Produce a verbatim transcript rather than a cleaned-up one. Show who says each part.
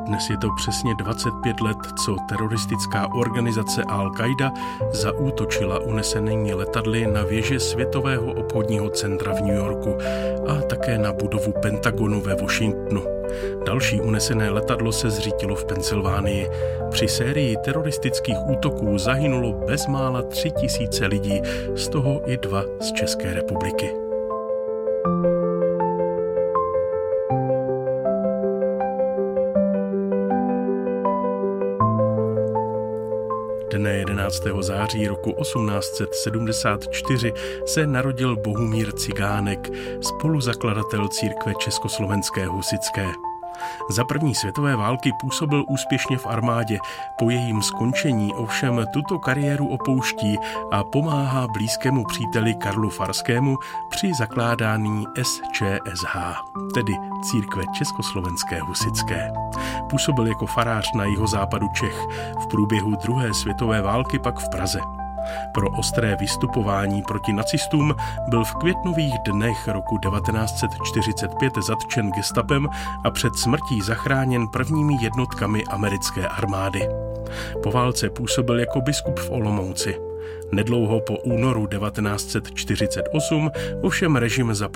Speaker 1: Dnes je to přesně dvacet pět let, co teroristická organizace Al-Qaida zaútočila unesenými letadly na věže Světového obchodního centra v New Yorku a také na budovu Pentagonu ve Washingtonu. Další unesené letadlo se zřítilo v Pensylvánii. Při sérii teroristických útoků zahynulo bezmála tři tisíce lidí, z toho i dva z České republiky. Dne jedenáctého září roku osmnáct set sedmdesát čtyři se narodil Bohumír Cigánek, spoluzakladatel církve Československé husitské. Za první světové války působil úspěšně v armádě, po jejím skončení ovšem tuto kariéru opouští a pomáhá blízkému příteli Karlu Farskému při zakládání S Č S H, tedy církve Československé husitské. Působil jako farář na jihozápadu Čech, v průběhu druhé světové války pak v Praze. Pro ostré vystupování proti nacistům byl v květnových dnech roku devatenáct set čtyřicet pět zatčen gestapem a před smrtí zachráněn prvními jednotkami americké armády. Po válce působil jako biskup v Olomouci. Nedlouho po únoru devatenáct set čtyřicet osm ovšem režim za